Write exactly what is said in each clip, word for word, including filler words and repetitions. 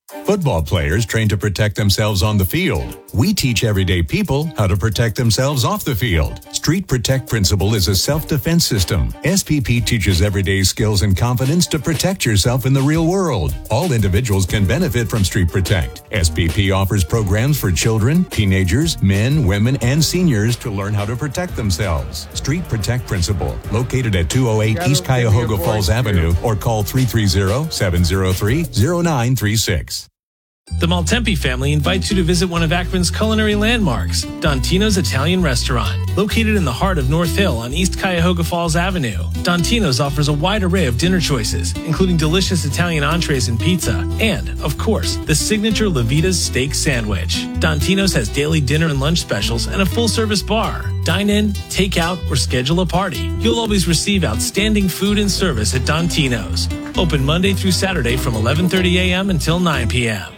Football players train to protect themselves on the field. We teach everyday people how to protect themselves off the field. Street Protect Principle is a self-defense system. S P P teaches everyday skills and confidence to protect yourself in the real world. All individuals can benefit from Street Protect. S P P offers programs for children, teenagers, men, women, and seniors to learn how to protect themselves. Street Protect Principle, located at two oh eight East Cuyahoga Falls Avenue, or call three three zero, seven zero three, zero nine three six. The Maltempi family invites you to visit one of Akron's culinary landmarks, Dontino's Italian Restaurant. Located in the heart of North Hill on East Cuyahoga Falls Avenue, Dontino's offers a wide array of dinner choices, including delicious Italian entrees and pizza, and, of course, the signature La Vita's steak sandwich. Dontino's has daily dinner and lunch specials and a full-service bar. Dine in, take out, or schedule a party. You'll always receive outstanding food and service at Dontino's. Open Monday through Saturday from eleven thirty a.m. until nine p.m.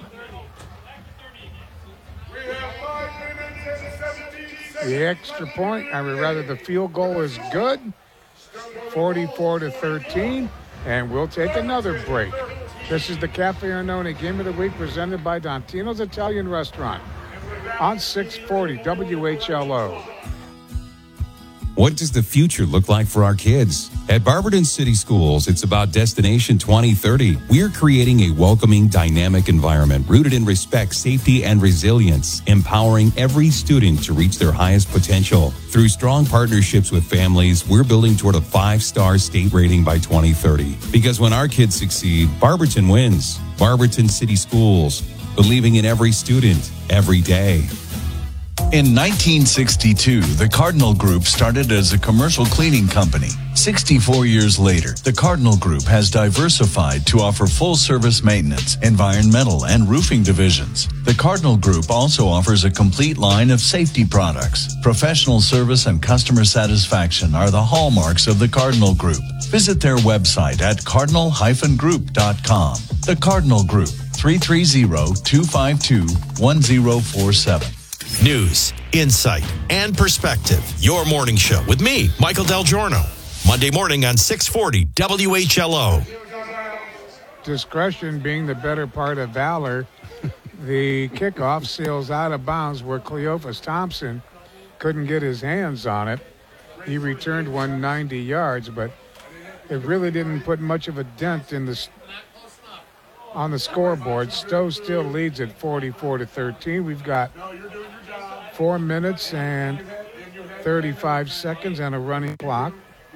The extra point, I mean, rather the field goal is good, forty-four to thirteen, and we'll take another break. This is the Cafe Arnone Game of the Week presented by Dontino's Italian Restaurant on six forty W H L O. What does the future look like for our kids? At Barberton City Schools, it's about Destination twenty thirty. We're creating a welcoming, dynamic environment rooted in respect, safety, and resilience, empowering every student to reach their highest potential. Through strong partnerships with families, we're building toward a five-star state rating by twenty thirty. Because when our kids succeed, Barberton wins. Barberton City Schools, believing in every student, every day. In nineteen sixty-two, the Cardinal Group started as a commercial cleaning company. sixty-four years later, the Cardinal Group has diversified to offer full-service maintenance, environmental, and roofing divisions. The Cardinal Group also offers a complete line of safety products. Professional service and customer satisfaction are the hallmarks of the Cardinal Group. Visit their website at cardinal dash group dot com. The Cardinal Group, three three zero, two five two, one zero four seven. News, insight, and perspective. Your morning show with me, Michael Del Giorno. Monday morning on six forty W H L O. Discretion being the better part of valor, the kickoff sails out of bounds where Cleophas Thompson couldn't get his hands on it. He returned one ninety yards, but it really didn't put much of a dent in the on the scoreboard. Stowe still leads at forty-four to thirteen. We've got four minutes and thirty-five seconds and a running clock.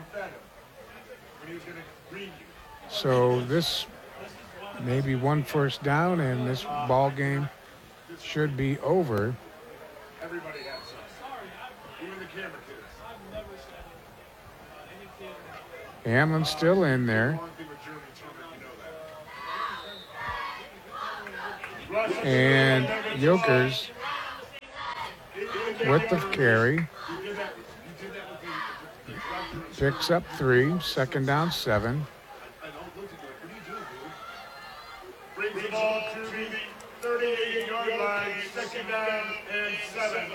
So this may be one first down, and this ball game should be over. Hamlin's still in there. And Yokers with the carry. Picks up three, second down, seven. Brings the ball to the thirty-eight-yard line, second down and seven.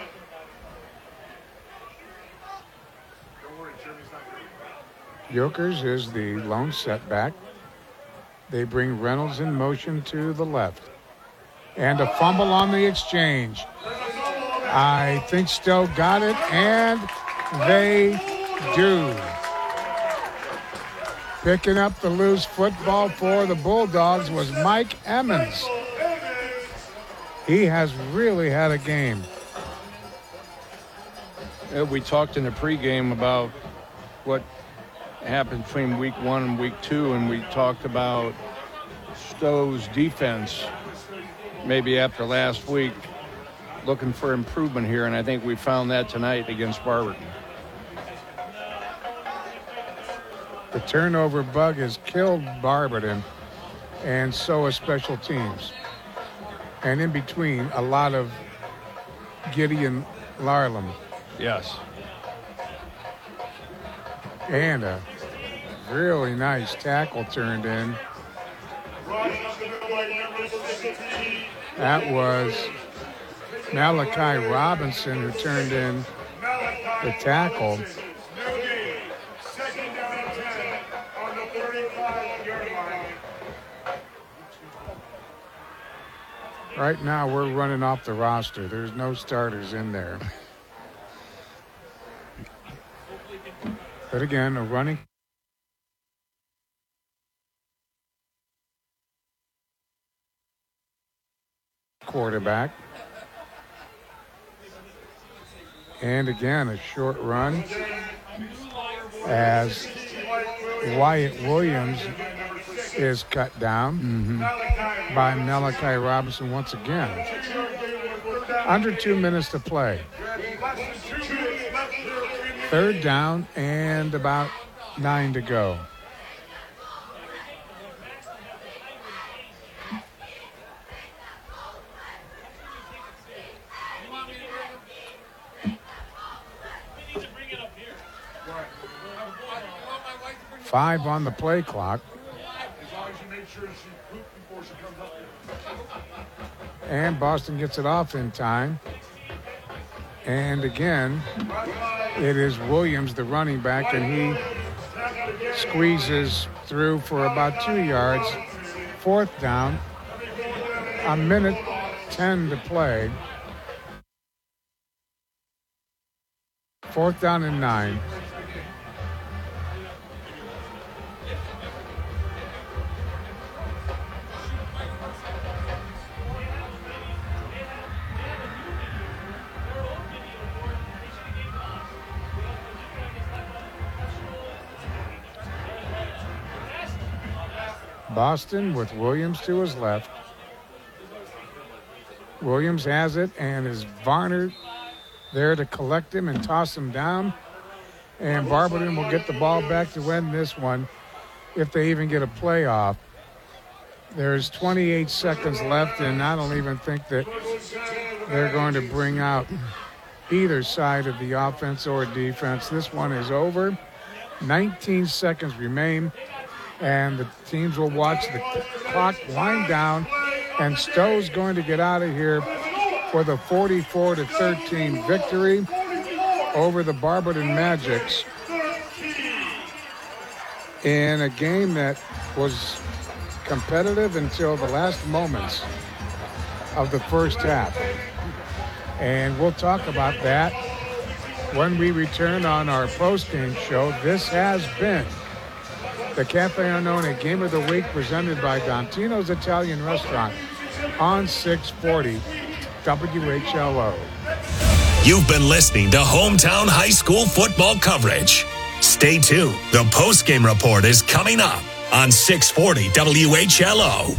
Don't worry, Jeremy's not good. Yokers is the lone setback. They bring Reynolds in motion to the left. And a fumble on the exchange. I think Stowe got it, and they do. Picking up the loose football for the Bulldogs was Mike Emmons. He has really had a game. We talked in the pregame about what happened between week one and week two, and we talked about Stowe's defense maybe after last week looking for improvement here, and I think we found that tonight against Barberton. The turnover bug has killed Barberton, and so has special teams. And in between, a lot of Gideon Larlam. Yes. And a really nice tackle turned in. That was Malachi Robinson who turned in the tackle. Right now, we're running off the roster. There's no starters in there. But again, a running quarterback. And again, a short run as Wyatt Williams is cut down mm-hmm. by Malachi Robinson once again. Under two minutes to play. Third down and about nine to go. Five on the play clock. And Boston gets it off in time. And again, it is Williams, the running back, and he squeezes through for about two yards. Fourth down. A minute ten to play. Fourth down and nine. Boston with Williams to his left. Williams has it and is Varner there to collect him and toss him down. And Barberton will get the ball back to win this one if they even get a playoff. There's twenty-eight seconds left, and I don't even think that they're going to bring out either side of the offense or defense. This one is over. nineteen seconds remain. And the teams will watch the clock wind down, and Stowe's going to get out of here for the forty-four to thirteen victory over the Barberton Magics in a game that was competitive until the last moments of the first half. And we'll talk about that when we return on our post-game show. This has been the Cafe Arnone Game of the Week presented by Dontino's Italian Restaurant on six forty W H L O. You've been listening to Hometown High School football coverage. Stay tuned. The post-game report is coming up on six forty W H L O.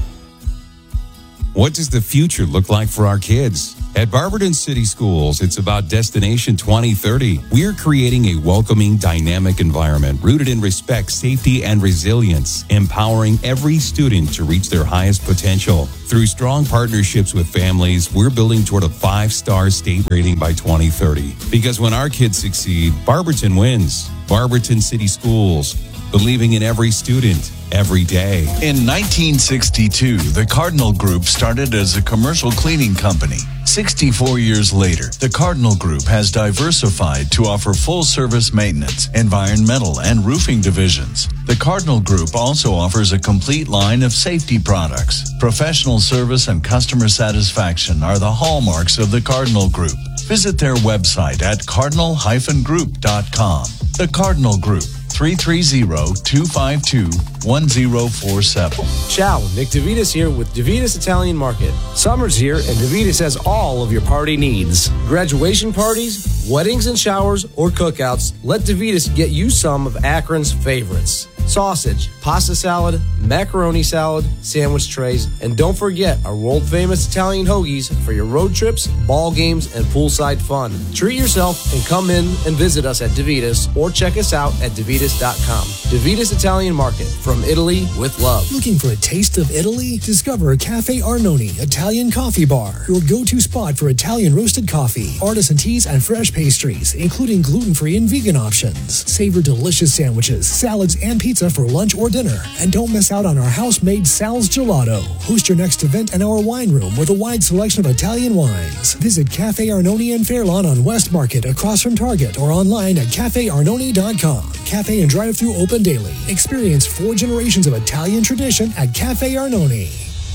What does the future look like for our kids? At Barberton City Schools, it's about Destination twenty thirty. We're creating a welcoming, dynamic environment rooted in respect, safety, and resilience, empowering every student to reach their highest potential. Through strong partnerships with families, we're building toward a five-star state rating by twenty thirty. Because when our kids succeed, Barberton wins. Barberton City Schools, believing in every student, every day. In nineteen sixty-two, the Cardinal Group started as a commercial cleaning company. sixty-four years later, the Cardinal Group has diversified to offer full-service maintenance, environmental, and roofing divisions. The Cardinal Group also offers a complete line of safety products. Professional service and customer satisfaction are the hallmarks of the Cardinal Group. Visit their website at cardinal dash group dot com. The Cardinal Group, three three zero, two five two, one zero four seven. Ciao, Nick DeVitas here with DeVitas Italian Market. Summer's here and DeVitas has all of your party needs. Graduation parties, weddings and showers, or cookouts, let DeVitas get you some of Akron's favorites. Sausage, pasta salad, macaroni salad, sandwich trays, and don't forget our world-famous Italian hoagies for your road trips, ball games, and poolside fun. Treat yourself and come in and visit us at DeVitas or check us out at devitas dot com. DeVitas Italian Market, from Italy with love. Looking for a taste of Italy? Discover Cafe Arnone Italian Coffee Bar, your go-to spot for Italian roasted coffee, artisan teas, and fresh pastries, including gluten-free and vegan options. Savor delicious sandwiches, salads, and pizza for lunch or dinner. And don't miss out on our house-made Sal's Gelato. Host your next event in our wine room with a wide selection of Italian wines. Visit Cafe Arnone in Fairlawn on West Market across from Target or online at cafe arnone dot com. Cafe and drive-thru open daily. Experience four generations of Italian tradition at Cafe Arnone.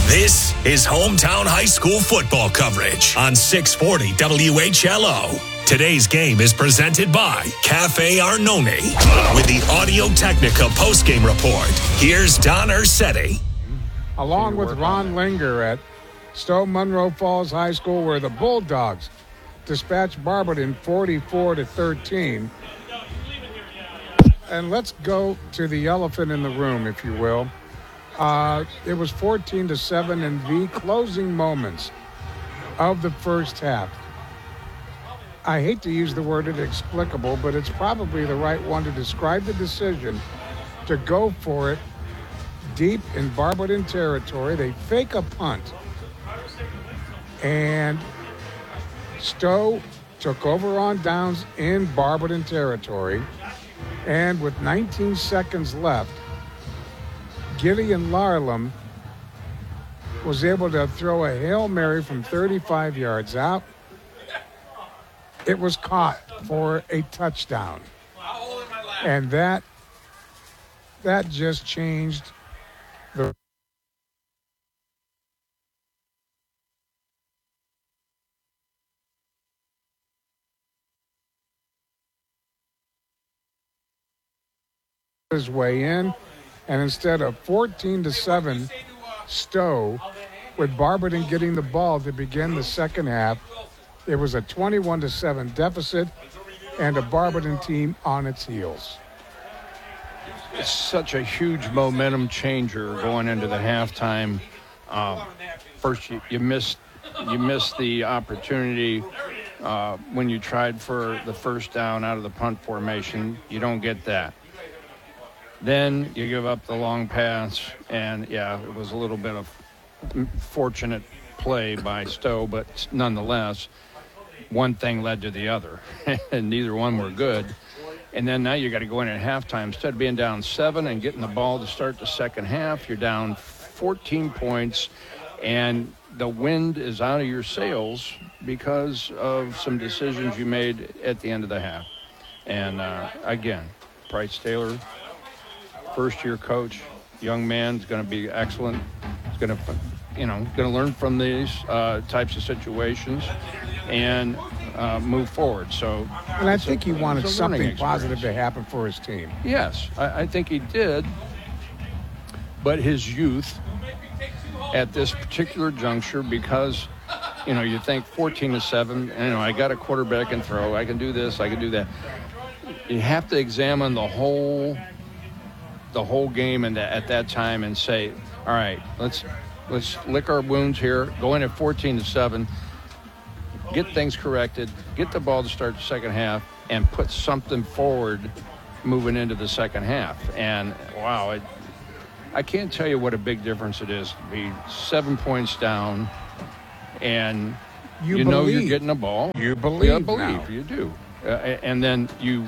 This is Hometown High School football coverage on six forty W H L O. Today's game is presented by Cafe Arnone with the Audio Technica postgame report. Here's Don Ursetti. Along with Ron Linger at Stowe Munroe Falls High School, where the Bulldogs dispatched Barberton forty-four to thirteen. And let's go to the elephant in the room, if you will. Uh, it was fourteen to seven in the closing moments of the first half. I hate to use the word inexplicable, but it's probably the right one to describe the decision to go for it deep in Barberton territory. They fake a punt, and Stowe took over on downs in Barberton territory, and with nineteen seconds left, Gideon Larlam was able to throw a Hail Mary from thirty-five yards out. It was caught for a touchdown. And that that just changed the his way in, and instead of fourteen to seven Stowe, with Barberton getting the ball to begin the second half, it was a twenty-one to seven deficit and a Barberton team on its heels. It's such a huge momentum changer going into the halftime. Uh, first, you, you missed you missed the opportunity uh, when you tried for the first down out of the punt formation. You don't get that. Then you give up the long pass, and yeah, it was a little bit of fortunate play by Stowe, but nonetheless, one thing led to the other, and neither one were good. And then now you got to go in at halftime. Instead of being down seven and getting the ball to start the second half, you're down fourteen points, and the wind is out of your sails because of some decisions you made at the end of the half. And uh, again, Bryce Taylor, first-year coach, young man, is going to be excellent. He's going to, you know, going to learn from these uh, types of situations and uh, move forward. So, and I think a, he wanted something positive to happen for his team. Yes, I, I think he did. But his youth at this particular juncture, because, you know, you think fourteen to seven, you know, I got a quarterback and throw, I can do this, I can do that. You have to examine the whole the whole game and at that time and say, all right, let's let's lick our wounds here, go in at fourteen to seven, get things corrected, get the ball to start the second half, and put something forward moving into the second half. And wow, it, I can't tell you what a big difference it is to be seven points down and you, you know you're getting the ball. You believe You believe, now. you do. Uh, and then you,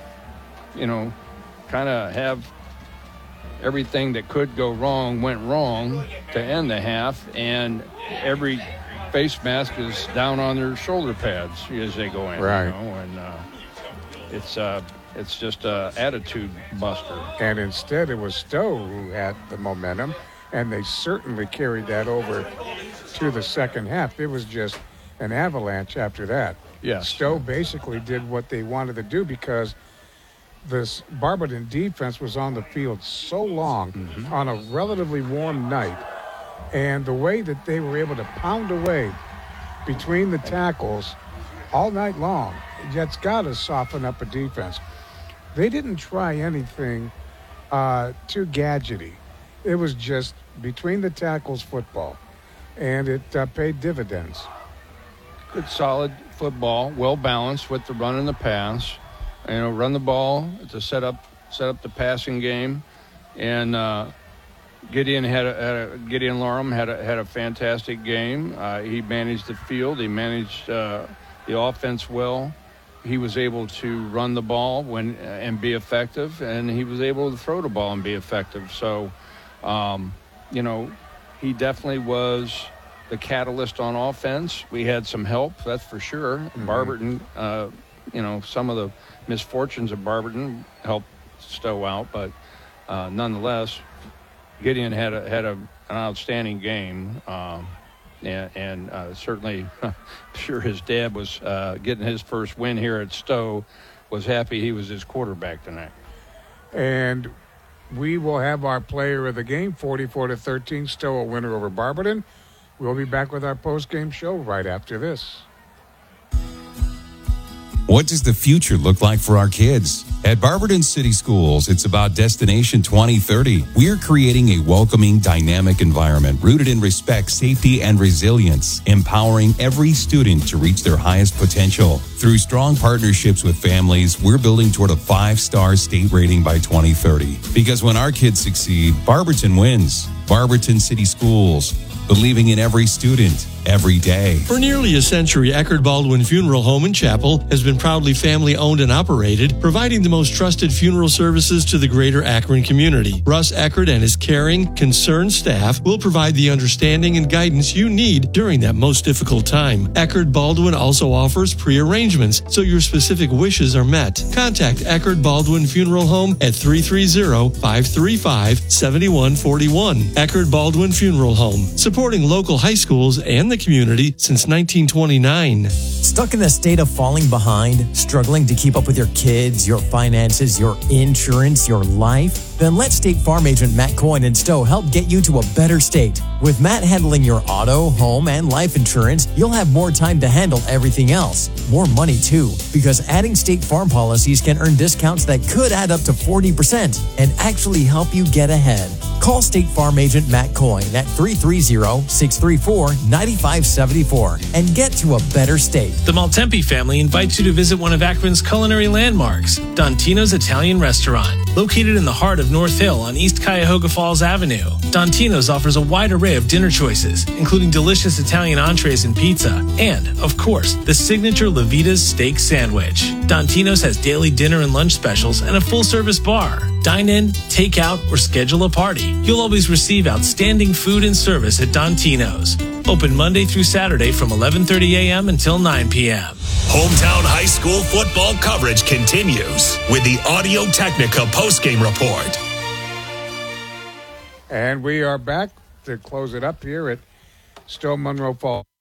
you know, kind of have everything that could go wrong went wrong to end the half, and every face mask is down on their shoulder pads as they go in. Right. You know, and uh, it's uh, it's just a attitude buster. And instead, it was Stowe who had the momentum, and they certainly carried that over to the second half. It was just an avalanche after that. Yes. Stowe basically did what they wanted to do because this Barberton defense was on the field so long mm-hmm. on a relatively warm night, and the way that they were able to pound away between the tackles all night long, that's got to soften up a defense. They didn't try anything uh, too gadgety. It was just between the tackles football, and it uh, paid dividends. Good, solid football, well balanced with the run and the pass. You know, run the ball to set up set up the passing game, and uh, Gideon had a, had a Gideon Larlam had a, had a fantastic game. Uh, he managed the field. He managed uh, the offense well. He was able to run the ball when and be effective, and he was able to throw the ball and be effective. So, um, you know, he definitely was the catalyst on offense. We had some help, that's for sure. Mm-hmm. Barberton, uh, you know, some of the misfortunes of Barberton helped Stowe out, but uh, nonetheless, Gideon had a had a an outstanding game. Um, and and uh, certainly, I'm sure his dad was uh, getting his first win here at Stowe, was happy he was his quarterback tonight. And we will have our player of the game, forty-four to thirteen, Stowe a winner over Barberton. We'll be back with our post-game show right after this. What does the future look like for our kids? At Barberton City Schools, it's about Destination twenty thirty. We're creating a welcoming, dynamic environment rooted in respect, safety, and resilience, empowering every student to reach their highest potential. Through strong partnerships with families, we're building toward a five-star state rating by twenty thirty. Because when our kids succeed, Barberton wins. Barberton City Schools, believing in every student, every day. For nearly a century, Eckerd Baldwin Funeral Home and Chapel has been proudly family-owned and operated, providing the most trusted funeral services to the greater Akron community. Russ Eckerd and his caring, concerned staff will provide the understanding and guidance you need during that most difficult time. Eckerd Baldwin also offers pre-arrangements, so your specific wishes are met. Contact Eckerd Baldwin Funeral Home at three three zero, five three five, seven one four one. Eckerd Baldwin Funeral Home, supporting local high schools and the community since nineteen twenty-nine. Stuck in the state of falling behind, struggling to keep up with your kids, your finances, your insurance, your life? Then let State Farm agent Matt Coyne in Stowe help get you to a better state. With Matt handling your auto, home, and life insurance, you'll have more time to handle everything else. More money, too, because adding State Farm policies can earn discounts that could add up to forty percent and actually help you get ahead. Call State Farm agent Matt Coyne at three three zero, six three four, nine five seven four and get to a better state. The Maltempi family invites you to visit one of Akron's culinary landmarks, Dontino's Italian Restaurant. Located in the heart of North Hill on East Cuyahoga Falls Avenue, Dontino's offers a wide array of dinner choices, including delicious Italian entrees and pizza, and, of course, the signature Levita's steak sandwich. Dontino's has daily dinner and lunch specials and a full-service bar. Dine in, take out, or schedule a party. You'll always receive outstanding food and service at Dontino's. Open Monday through Saturday from eleven thirty a.m. until nine p.m. Hometown high school football coverage continues with the Audio Technica postgame report. And we are back to close it up here at Stowe Munroe Falls.